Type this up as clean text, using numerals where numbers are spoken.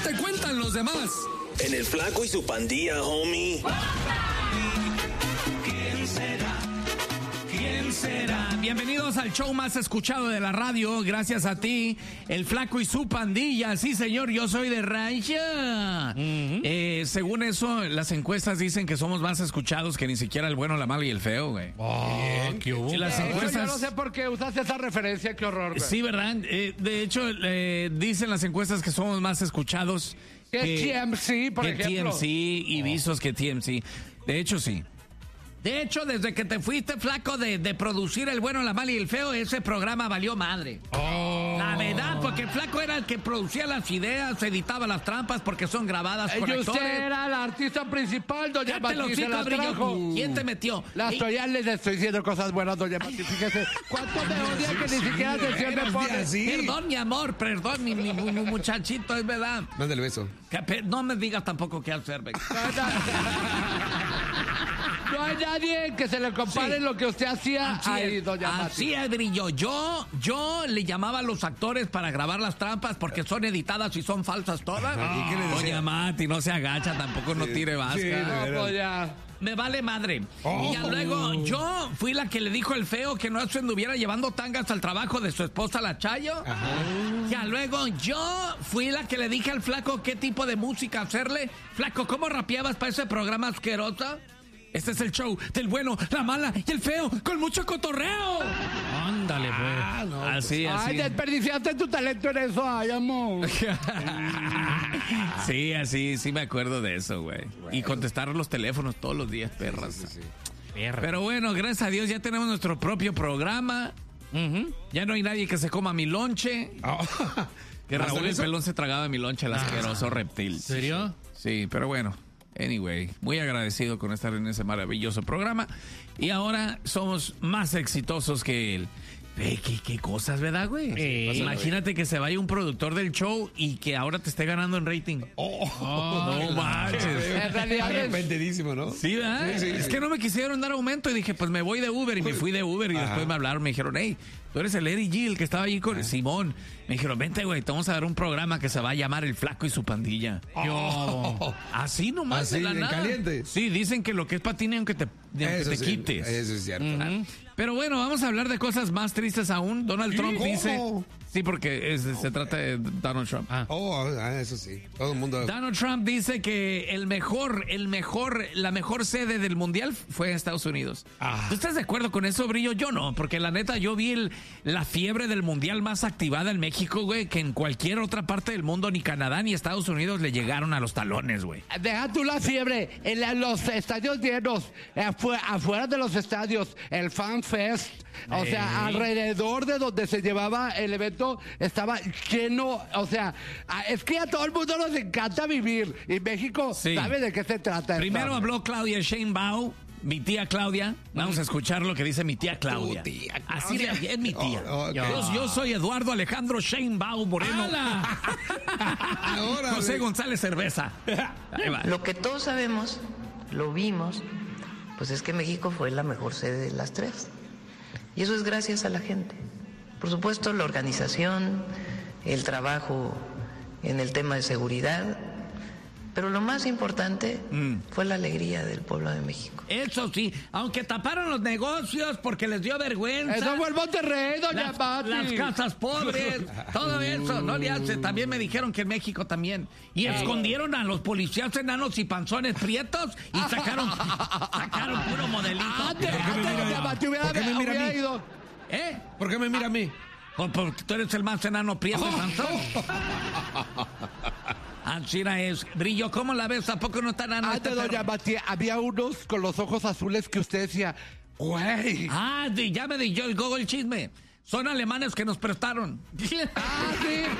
te cuentan los demás? En el Flaco y su Pandilla, homie. ¿Quién será? ¿Quién será? Bienvenidos al show más escuchado de la radio. Gracias a ti, el Flaco y su Pandilla. Sí, señor, yo soy de Rancho. Según eso, las encuestas dicen que somos más escuchados que ni siquiera el bueno, la mala y el feo, güey. ¿Qué hubo? Las encuestas... Yo no sé por qué usaste esa referencia, qué horror, güey. Sí, ¿verdad? De hecho, dicen las encuestas que somos más escuchados que TMC, por ejemplo. TMC y visos que TMC. De hecho, sí. De hecho, desde que te fuiste, Flaco, de producir El Bueno, la Mala y el Feo, ese programa valió madre. La verdad, porque el Flaco era el que producía las ideas, editaba las trampas porque son grabadas con actores. Usted era la artista principal, doña Mati, se las trajo. ¿Quién te metió? Ya les estoy diciendo cosas buenas, doña Mati, fíjese. ¿Cuánto me odia que ni siquiera atención me pone? Perdón, mi amor, perdón, mi muchachito, es verdad. Mándale beso. No me digas tampoco qué hacer, Beck. No hay nadie que se le compare lo que usted hacía ahí, doña Mati. Así es, Brillo. Yo le llamaba a los actores para grabar las trampas porque son editadas y son falsas todas. ¿Y qué le decía? Doña Mati, no se agacha, tampoco no tire vasca. Sí, Pues ya. Me vale madre. Y ya luego yo fui la que le dijo al Feo que no se anduviera llevando tangas al trabajo de su esposa, la Chayo. Ya luego yo fui la que le dije al Flaco qué tipo de música hacerle. Flaco, ¿cómo rapeabas para ese programa asqueroso? Este es el show del bueno, la mala y el feo con mucho cotorreo. Ándale, pues. No, así. Ay, desperdiciaste tu talento en eso, ay, amor. Sí me acuerdo de eso, güey. Y contestar los teléfonos todos los días, perras. Sí. Pero bueno, gracias a Dios ya tenemos nuestro propio programa. Ya no hay nadie que se coma mi lonche. Que Raúl el Pelón se tragaba mi lonche, el asqueroso reptil. ¿En serio? Sí, pero bueno. Anyway, muy agradecido con estar en ese maravilloso programa. Y ahora somos más exitosos que él. ¿Qué cosas, verdad, güey? Imagínate que se vaya un productor del show y que ahora te esté ganando en rating. No manches. En realidad arrepentidísimo, ¿no? Sí, ¿verdad? Sí. Es que no me quisieron dar aumento y dije, pues me voy de Uber. Y me fui de Uber y después me hablaron, me dijeron, hey, tú eres el Eddie G, el que estaba allí con Simón. Me dijeron, vente, güey, te vamos a dar un programa que se va a llamar El Flaco y su Pandilla. Así nomás, así, de la en nada. caliente. Sí, dicen que lo que es patín aunque te quites. Eso es cierto. Pero bueno, vamos a hablar de cosas más tristes aún. Donald Trump dice... Sí, porque se trata de Donald Trump. Eso sí. Todo el mundo... Donald Trump dice que la mejor sede del mundial fue en Estados Unidos. ¿Tú estás de acuerdo con eso, Brillo? Yo no, porque la neta yo vi la fiebre del mundial más activada en México, güey, que en cualquier otra parte del mundo, ni Canadá ni Estados Unidos le llegaron a los talones, güey. Deja tú la fiebre, en los estadios llenos, afuera de los estadios, el Fan Fest, o sea, alrededor de donde se llevaba el evento estaba lleno, o sea, es que a todo el mundo nos encanta vivir y México sabe de qué se trata. Primero habló Claudia Sheinbaum, mi tía Claudia. Vamos a escuchar lo que dice mi tía Claudia. Así es mi tía. Yo soy Eduardo Alejandro Sheinbaum Moreno. José González Cerveza. Lo que todos sabemos, lo vimos, pues es que México fue la mejor sede de las tres. Y eso es gracias a la gente. Por supuesto, la organización, el trabajo en el tema de seguridad, pero lo más importante fue la alegría del pueblo de México. Eso sí, aunque taparon los negocios porque les dio vergüenza. Eso fue el Monterrey, doña Mati. Las casas pobres, todo eso, no le hace. También me dijeron que en México también. Y escondieron a los policías enanos y panzones prietos y sacaron puro modelito. Doña Mati hubiera ido. ¿Por qué me mira a mí? Porque tú eres el más enano prieto y panzón. China es. Brillo, ¿cómo la ves? ¿A poco no está enano? Doña Mati, había unos con los ojos azules que usted decía, güey. Ya me dio el Google chisme. Son alemanes que nos prestaron. Sí.